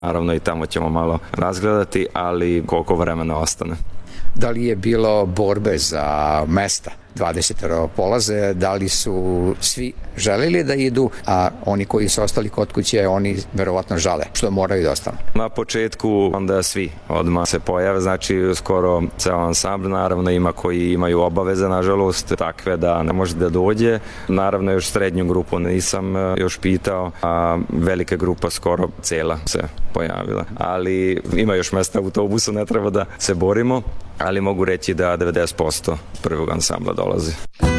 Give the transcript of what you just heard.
Naravno i tamo ćemo malo razgledati, ali koliko vremena ostane. Da li je bilo borbe za mesta? 20 polaze, da li su svi želeli da idu, a oni koji su ostali kod kuće, oni verovatno žale, što moraju da ostanu. Na početku onda svi odmah se pojave, znači skoro ceo ansambl, naravno ima koji imaju obaveze, nažalost, takve da ne može da dođe. Naravno još srednju grupu nisam još pitao, a velika grupa skoro cela se pojavila. Ali ima još mesta u autobusu, ne treba da se borimo, ali mogu reći da 90% prvog ansambla dolazi.